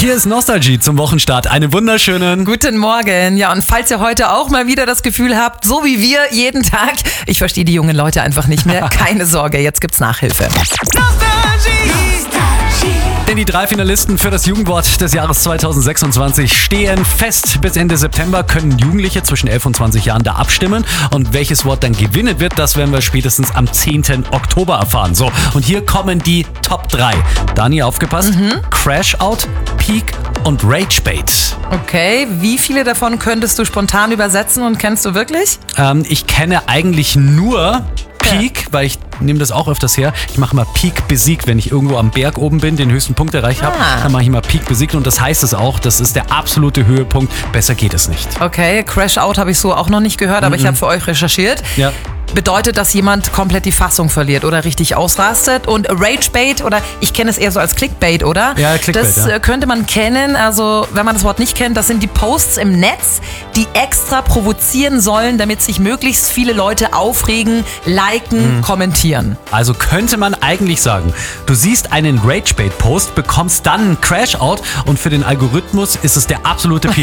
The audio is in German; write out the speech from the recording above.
Hier ist Nostalgie zum Wochenstart. Einen wunderschönen Guten Morgen. Ja, und falls ihr heute auch mal wieder das Gefühl habt, so wie wir jeden Tag, ich verstehe die jungen Leute einfach nicht mehr, keine Sorge, jetzt gibt's Nachhilfe. Denn die 3 Finalisten für das Jugendwort des Jahres 2026 stehen fest. Bis Ende September können Jugendliche zwischen 11 und 20 Jahren da abstimmen. Und welches Wort dann gewinnen wird, das werden wir spätestens am 10. Oktober erfahren. So, und hier kommen die Top 3. Dani, aufgepasst. Crash Out, Peak und Rage Bait. Okay, wie viele davon könntest du spontan übersetzen und kennst du wirklich? Ich kenne eigentlich nur Peak, weil ich nehme das auch öfters her. Ich mache immer Peak besiegt, wenn ich irgendwo am Berg oben bin, den höchsten Punkt erreicht habe, dann mache ich immer Peak besiegt und das heißt es auch, das ist der absolute Höhepunkt. Besser geht es nicht. Okay, Crash Out habe ich so auch noch nicht gehört, aber ich habe für euch recherchiert. Ja. Bedeutet, dass jemand komplett die Fassung verliert oder richtig ausrastet. Und Ragebait, oder ich kenne es eher so als Clickbait, oder? Ja, Clickbait, das könnte man kennen. Also, wenn man das Wort nicht kennt, das sind die Posts im Netz, die extra provozieren sollen, damit sich möglichst viele Leute aufregen, liken, kommentieren. Also könnte man eigentlich sagen, du siehst einen Ragebait-Post, bekommst dann einen Crash-Out und für den Algorithmus ist es der absolute Peak.